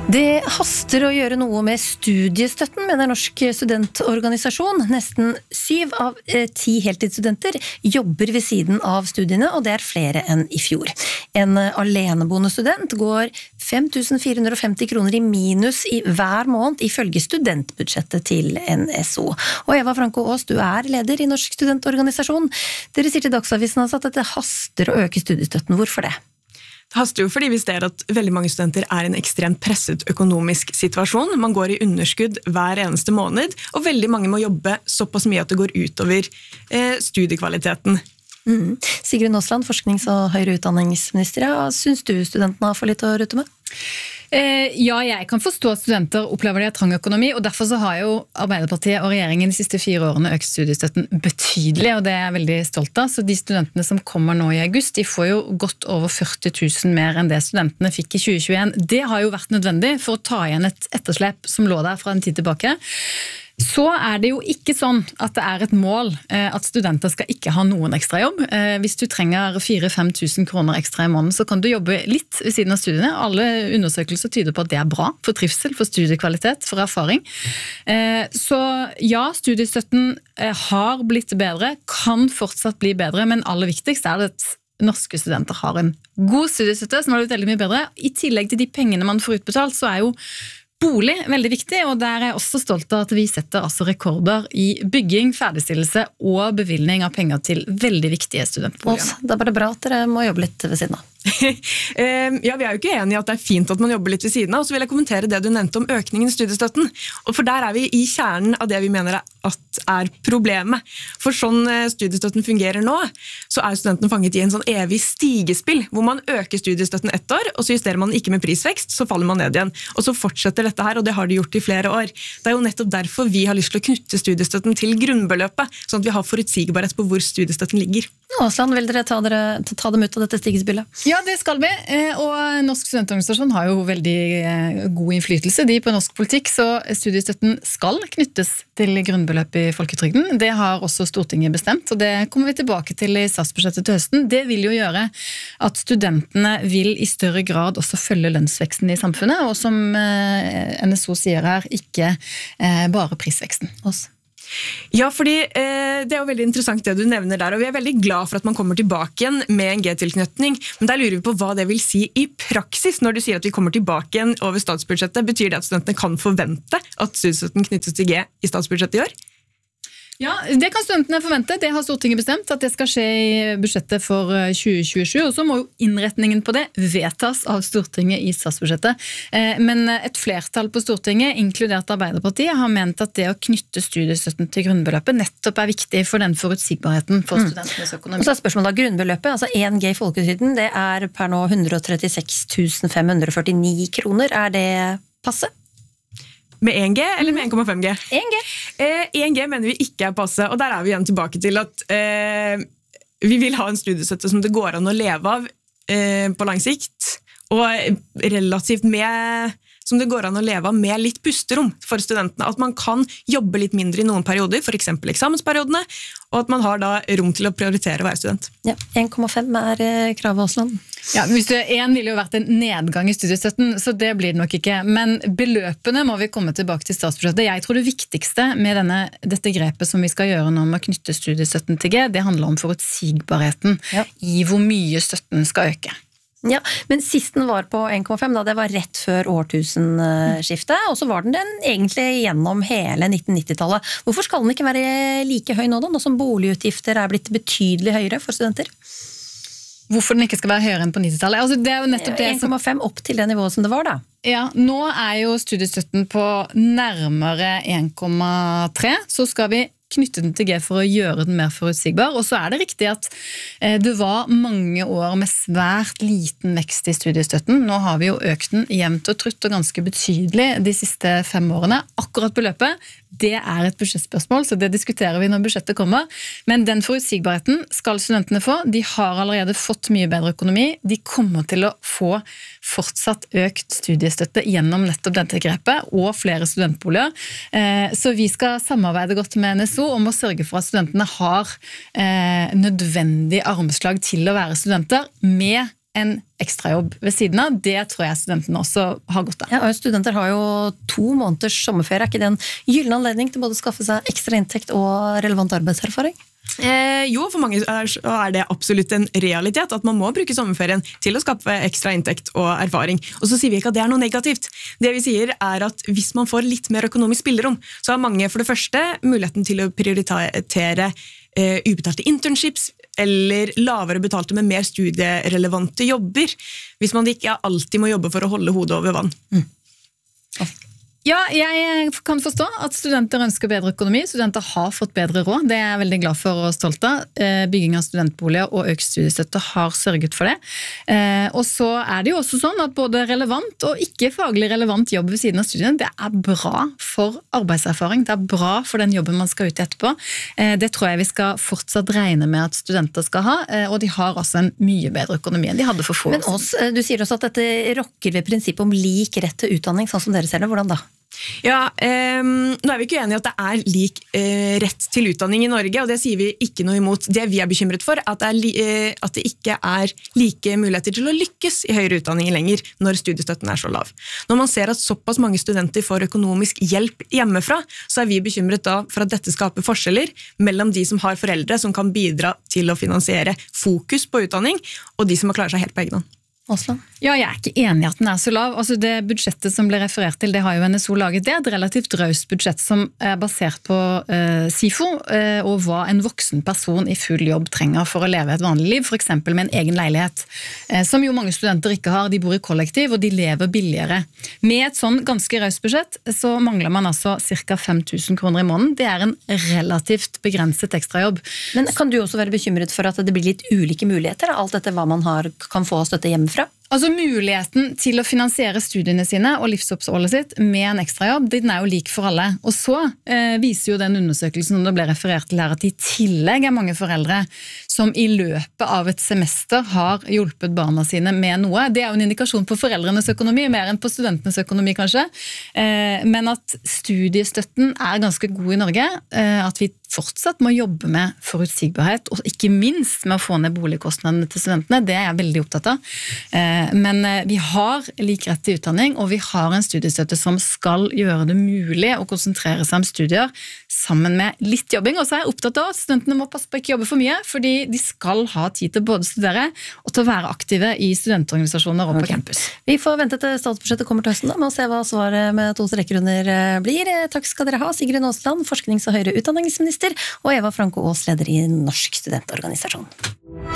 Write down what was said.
Det haster å gjøre noe med studiestøtten, mener Norsk studentorganisasjon. Nesten 7 av 10 heltidsstudenter jobber ved siden av studiene, og det er flere enn i fjor. En aleneboende student går 5.450 kroner i minus i hver måned ifølge studentbudsjettet til NSO. Og Eva Franco Aas, du er leder i Norsk studentorganisasjon. Dere sier til Dagsavisen altså at det haster å øke studiestøtten. Hvorfor det? Det haster jo fordi vi ser at veldig mange studenter er i en ekstremt presset økonomisk situasjon. Man går i underskudd hver eneste måned, og veldig mange må jobbe såpass mye at det går utover studiekvaliteten. Sigrun Aasland, forsknings- og høyere utdanningsminister. Syns du studentene har for litt å rutte med? Ja, jeg kan forstå at studenter opplever det trang økonomi, og derfor så har jo Arbeiderpartiet og regjeringen de siste 4 årene økt studiestøtten betydelig, og det er jeg veldig stolt av. Så de studentene som kommer nå i august, de får jo godt over 40 000 mer enn det studentene fikk i 2021. Det har jo vært nødvendig for å ta igjen et etterslep som lå der fra en tid tilbake. Så er det jo ikke sånn at det er et mål at studenter skal ikke ha noen ekstra jobb. Hvis du trenger 4-5 000 kroner ekstra i måneden, så kan du jobbe litt ved siden av studiene. Alle undersøkelser tyder på at det er bra for trivsel, for studiekvalitet, for erfaring. Så ja, studiestøtten har blitt bedre, kan fortsatt bli bedre, men aller viktigst er det at norske studenter har en god studiestøtte, som har blitt veldig mye bedre. I tillegg til de pengene man får utbetalt, så er jo bolig veldig viktig, og der er jeg også stolt av at vi setter altså rekorder i bygging, ferdigstillelse og bevilgning av penger til veldig viktige studentboliger. Det er bare bra at dere må jobbe litt ved siden av. Ja, vi er jo ikke enige i at det er fint at man jobber litt ved siden av, og så vil jeg kommentere det du nevnte om økningen i studiestøtten. Og for der er vi i kjernen av det vi mener er problemet. For sånn studiestøtten fungerer nå, så er studentene fanget i en sånn evig stigespill, hvor man øker studiestøtten 1 år, og så justerer man ikke med prisvekst, så faller man ned igjen. Og så fortsetter dette her, og det har de gjort i flere år. Det er jo nettopp derfor vi har lyst til å knytte studiestøtten til grunnbeløpet, sånn at vi har forutsigbarhet på hvor studiestøtten ligger. Aasland, vil dere ta dem ut av dette stigespillet? Ja, det skal vi, og Norsk studentorganisasjon har jo veldig god innflytelse på norsk politikk, så studiestøtten skal knyttes til grunnbeløp i folketrygden. Det har også Stortinget bestemt, og det kommer vi tilbake til i statsbudsjettet til høsten. Det vil jo gjøre at studentene vil i større grad også følge lønnsveksten i samfunnet, og som NSO sier her, ikke bare prisveksten. Ja, fordi det er jo veldig interessant det du nevner der, og vi er veldig glad for at man kommer tilbake igjen med en G-tilknytning, men der lurer vi på hva det vil si i praksis når du sier at vi kommer tilbake igjen over statsbudsjettet. Betyr det at studentene kan forvente at studiestøtten knyttes til G i statsbudsjettet i år? Ja, det kan studentene forvente. Det har Stortinget bestemt at det skal skje i budsjettet for 2027, og så må jo innretningen på det vedtas av Stortinget i statsbudsjettet. Men et flertall på Stortinget, inkludert Arbeiderpartiet, har ment at det å knytte studiestøtten til grunnbeløpet nettopp er viktig for den forutsigbarheten for studentenes økonomi. Og så er spørsmålet da, grunnbeløpet, altså 1 G i folketrygden, det er per nå 136 549 kroner. Er det passe? Med 1 G eller med 1,5 G? 1 G. 1 G mener vi ikke er passe, og der er vi igjen tilbake til at vi vil ha en studiestøtte som det går an å leve av på lang sikt, og relativt som det går an å leve av med litt pusterom for studentene. At man kan jobbe litt mindre i noen perioder, for eksempel eksamensperiodene, og at man har da rom til å prioritere å være student. Ja, 1,5 er kravet, Aasland. Ja, hvis en ville jo vært en nedgang i studiestøtten, så det blir det nok ikke. Men beløpene må vi komme tilbake til statsbudsjettet. Jeg tror det viktigste med dette grepet som vi skal gjøre nå med å knytte studiestøtten til G, det handler om forutsigbarheten i hvor mye støtten skal øke. Ja, men sist den var på 1,5 da, det var rett før årtusenskiftet, og så var den egentlig gjennom hele 1990-tallet. Hvorfor skal den ikke være like høy nå da, nå som boligutgifter er blitt betydelig høyere for studenter? Hvorfor den ikke skal være høyere enn på 90-tallet? Altså, det er jo nettopp det 1,5 opp til det nivået som det var da. Ja, nå er jo studiestøtten på nærmere 1,3, så skal vi knytte den til G for å gjøre den mer forutsigbar. Og så er det riktig at det var mange år med svært liten vekst i studiestøtten. Nå har vi jo økt den jevnt og trutt og ganske betydelig de siste 5 årene. Akkurat beløpet, det er et budsjettspørsmål, så det diskuterer vi når budsjettet kommer. Men den forutsigbarheten skal studentene få. De har allerede fått mye bedre økonomi. De kommer til å få fortsatt økt studiestøtte gjennom nettopp dette grepet, og flere studentboliger. Så vi skal samarbeide godt med NSO om å sørge for at studentene har nødvendig armslag til å være studenter med en ekstrajobb ved siden av. Det tror jeg studentene også har godt av. Ja, og studenter har jo 2 måneders sommerferie. Er ikke det en gyllen anledning til både å skaffe seg ekstra inntekt og relevant arbeidserfaring? Jo, for mange er det absolutt en realitet at man må bruke sommerferien til å skaffe ekstra inntekt og erfaring. Og så sier vi ikke at det er noe negativt. Det vi sier er at hvis man får litt mer økonomisk spillerom, så har mange for det første muligheten til å prioritere ubetalte internships eller lavere betalte med mer studierelevante jobber, hvis man ikke alltid må jobbe for å holde hodet over vann. Ja, jeg kan forstå at studenter ønsker bedre økonomi. Studenter har fått bedre råd. Det er jeg veldig glad for og stolt av. Bygging av studentboliger og økt studiestøtte har sørget for det. Og så er det jo også sånn at både relevant og ikke faglig relevant jobb ved siden av studien, det er bra for arbeidserfaring. Det er bra for den jobben man skal ut i etterpå. Det tror jeg vi skal fortsatt regne med at studenter skal ha, og de har altså en mye bedre økonomi enn de hadde for få år siden. Men du sier også at dette rokker ved prinsippet om lik rett til utdanning, sånn som dere ser det. Hvordan da? Ja, nå er vi ikke enige at det er lik rett til utdanning i Norge, og det sier vi ikke noe imot. Det vi er bekymret for, at det ikke er like muligheter til å lykkes i høyere utdanning lenger når studiestøtten er så lav. Når man ser at såpass mange studenter får økonomisk hjelp hjemmefra, så er vi bekymret da for at dette skaper forskjeller mellom de som har foreldre som kan bidra til å finansiere fokus på utdanning, og de som må klare seg helt på egen hånd. Aasland? Ja, jeg er ikke enig i at den er så lav. Altså det budsjettet som ble referert til, det har jo NSO laget. Det er et relativt raust budsjett som er basert på SIFO, og hva en voksen person i full jobb trenger for å leve et vanlig liv, for eksempel med en egen leilighet, som jo mange studenter ikke har. De bor i kollektiv, og de lever billigere. Med et sånn ganske raust budsjett, så mangler man altså ca. 5 000 kroner i måneden. Det er en relativt begrenset ekstrajobb. Men kan du også være bekymret for at det blir litt ulike muligheter, alt dette hva man kan få støtte hjemmefra? Altså muligheten til å finansiere studiene sine og livsoppholdet sitt med en ekstrajobb, den er jo lik for alle. Og så viser jo den undersøkelsen som det ble referert til her, at i tillegg er mange foreldre som i løpet av et semester har hjulpet barna sine med noe. Det er jo en indikasjon på foreldrenes økonomi, mer enn på studentenes økonomi kanskje. Men at studiestøtten er ganske god i Norge, at vi fortsatt må jobbe med forutsigbarhet, og ikke minst med å få ned boligkostnadene til studentene, det er jeg veldig opptatt av. Men vi har lik rett til utdanning, og vi har en studiestøtte som skal gjøre det mulig å konsentrere seg om studier sammen med litt jobbing. Og så er jeg opptatt av at studentene må passe på å ikke jobbe for mye, fordi de skal ha tid til både å studere og til å være aktive i studentorganisasjoner og på campus. Vi får vente til statsbudsjettet kommer til høsten da, med å se hva svaret med 2 streker under blir. Takk skal dere ha, Sigrun Aasland, forsknings- og høyere utdanningsminister, og Eva Franco Aas, leder i Norsk studentorganisasjon.